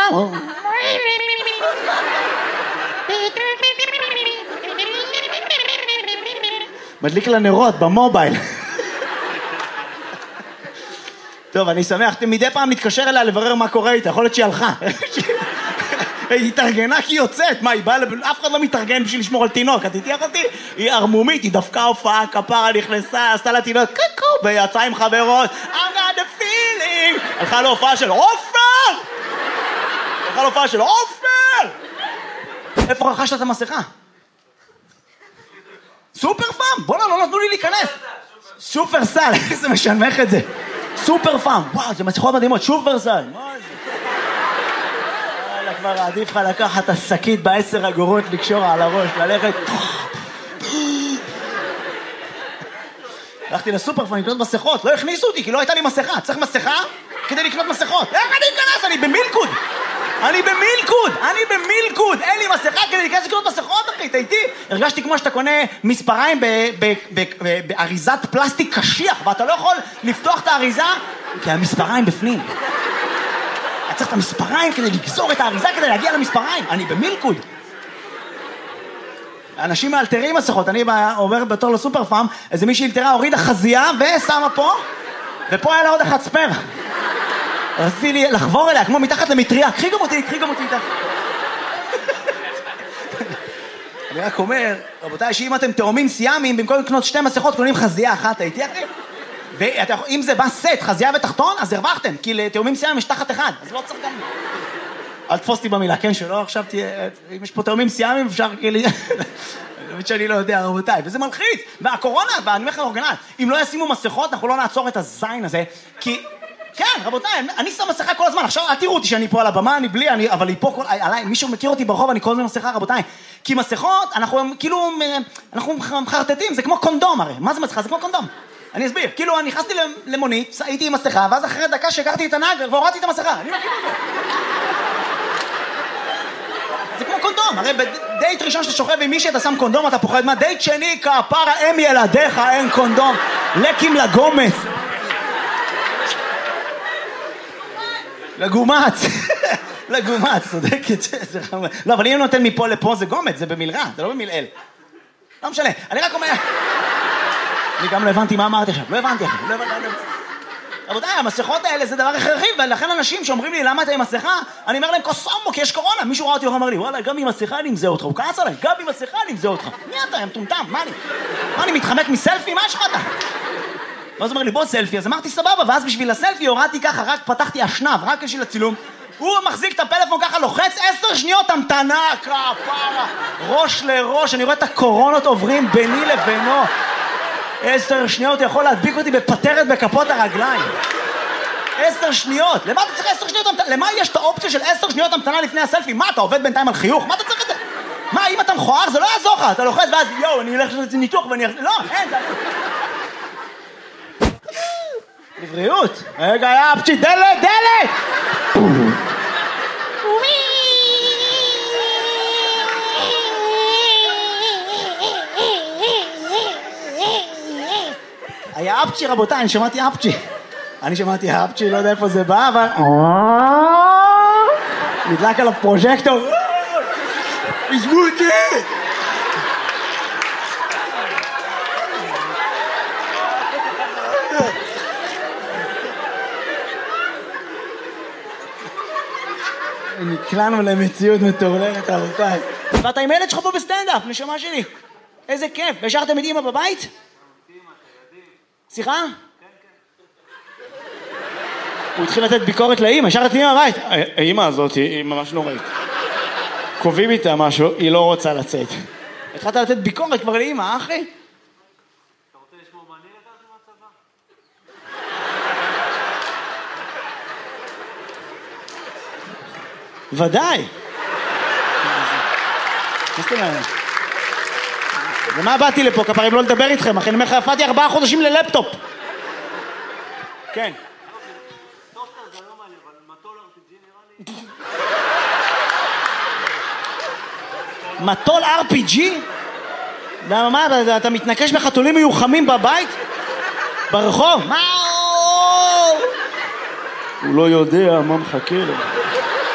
מדליק לנרות במובייל. טוב, אני שמח, מדי פעם מתקשר אליה לברר מה קורה איתה, יכול להיות שהיא הלכה. היא התארגנה כי היא יוצאת, מה, היא באה, אף אחד לא מתארגן בשביל לשמור על תינוק, את איתי אחותי? היא ערמומית, היא דווקא הופעה, כפרה נכנסה, עשתה לה תינוק, קוקו, ויצאה עם חברות, I got the feeling, הלכה להופעה של עופר! הלכה להופעה של עופר! איפה רכשת את המסכה? סופר פאם? בוא'נה, לא נתנו לי להיכנס. סופר סל, איזה משנמך את זה. סופר פאם, וואו, זה מסכות מדהימות, סופר סל. מה זה? כבר עדיף לך לקחת את השקית ב10 אגורות, לקשור על הראש, ללכת. הלכתי לסופר פאם לקנות מסכות, לא הכניסו אותי כי לא הייתה לי מסכה. צריך מסכה כדי לקנות מסכות. איך אני אכנס? אני במילקוד. אין לי מסכה כדי להיכנס לקנות מסכות, אחי, תהייתי. הרגשתי כמו שאתה קונה מספריים באריזת פלסטיק קשיח, ואתה לא יכול לפתוח את האריזה, כי המספריים בפנים. אתה צריך את המספריים כדי לגזור את האריזה, כדי להגיע למספריים. אני במילקוד. אנשים מאלתרים מסכות, אני עובר בתור לסופר פאם, איזה מישהי אלתרה הורידה חזייה ושמה פה, ופה היה לה עוד אחד ספר. רציתי לי לחבור אליה, כמו מתחת למטריה, קחי גם אותי איתך. אני רק אומר, רבותיי, שאם אתם תאומים סיאמים, במקום לקנות 2 מסכות, קונים חזייה אחת, הייתי אחי? ואם זה בא סט, חזייה ותחתון, אז הרווחתם, כי לתאומים סיאמים יש תחת אחד, אז לא צריך גם... אל תפוס אותי במילה, כן, שלא, עכשיו תהיה... אם יש פה תאומים סיאמים, אפשר כאילו... באמת שאני לא יודע, רבותיי, וזה מלחיץ. והקורונה, ואני אומר לך אורגנל, אם לא ישימו מסכות, אנחנו לא נעצור את הזין הזה, כי... כן, רבותיי, אני שם מסכה כל הזמן, עכשיו אל תראו אותי שאני פה על הבמה, אני בלי, אבל היא פה כל... עליי, מישהו מכיר אותי ברחוב, אני כל הזמן מסכה, רבותיי. כי מסכות, אנחנו כאילו, אנחנו מחרטטים, זה כמו קונדום הרי. מה זה מסכה? זה כמו קונדום. אני אסביר, כאילו, אני נכנסתי למונית, הייתי עם מסכה, ואז אחרי דקה שהכרתי את הנהג, והורדתי את המסכה. אני מכיר את זה. זה כמו קונדום, הרי בדייט ראשון שאתה שוכב עם מישהי, אתה שם קונדום, אתה פוחד מה? דייט שני, כפרה, אם ילדיך, אין קונדום. לקים לגומץ. לגומץ, צודקת, זה חמור. לא, אבל אם נותן מפה לפה זה גומץ, זה במלרע, זה לא במלעל. לא משנה, אני רק אומר... אני גם לא הבנתי מה אמרתי עכשיו, לא הבנתי. רבותיי, המסכות האלה זה דבר הכרחי, ולכן אנשים שאומרים לי למה אתה עם מסכה, אני אומר להם קוסומו, כי יש קורונה. מישהו ראה אותי ואומר לי, וואלה, גם עם מסכה אני אמזה אותך. הוא כעס עליי, גם עם מסכה אני אמזה אותך. מי אתה, הם טומטם, מה אני מתחמק מסלפי? מה יש לך אתה? ואז אומר לי, בוא סלפי, אז אמרתי סבבה, ואז בשביל הסלפי הורדתי ככה, רק פתחתי אשנב, רק בשביל הצילום. הוא מחזיק את הפלאפון ככה, לוחץ 10 שניות המתנה, כפרה, ראש לראש, אני רואה את הקורונות עוברים ביני לבינו. 10 שניות יכול להדביק אותי בפטרת בכפות הרגליים. 10 שניות, למה אתה צריך 10 שניות המתנה? למה יש את האופציה של 10 שניות המתנה לפני הסלפי? מה, אתה עובד בינתיים על חיוך? מה אתה צריך את זה? מה, אם אתה מכוער זה לא יעזור לך, אתה לוחץ ואז יואו, אני אלך לעשות ניתוח ואני... לא, אין, זה... לבריאות. רגע, יאפצ'י, דלת! היה אפצ'י, רבותיי, אני שמעתי אפצ'י, לא יודע איפה זה בא, אבל... נדלק עליו פרוז'קטור. עזבו אותי! נקלענו למציאות מטורללת, רבותיי. ואתה עם ילד שלך פה בסטנדאפ, נשמה שלי. איזה כיף. והשארתם את אמא בבית? סליחה? הוא התחיל לתת ביקורת לאמא, השארת את אמא בבית. האמא הזאת היא ממש נוראית. קובעים איתה משהו, היא לא רוצה לצאת. התחלת לתת ביקורת כבר לאמא, אחי? אתה רוצה לשמור מה אני לקחתי מהצבא? ודאי. ומה באתי לפה, כפרים לא לדבר איתכם, אחי, אני אומר לך, הפעתי 4 חודשים ללפטופ. כן. טוסטר זה לא מעניין, אבל מטול RPG נראה לי. מטול RPG? מה, אתה מתנקש בחתולים מיוחמים בבית? ברחוב? מה? הוא לא יודע מה מחכה לו.